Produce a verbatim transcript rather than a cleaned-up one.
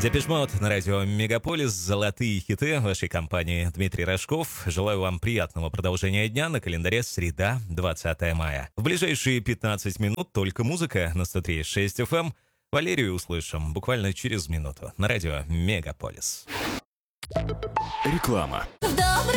Депеш Мод на радио Мегаполис. Золотые хиты вашей компании. Дмитрий Рожков. Желаю вам приятного продолжения дня. На календаре среда, двадцатое мая. В ближайшие пятнадцать минут только музыка на сто три и шесть эф эм. Валерию услышим буквально через минуту на радио Мегаполис. Реклама.